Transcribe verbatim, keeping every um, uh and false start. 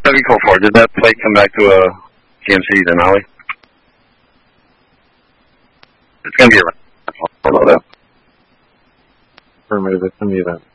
Chevy Colt four, did that plate come back to a G M C Denali? It's going to be around. Affirmative, it's in the event.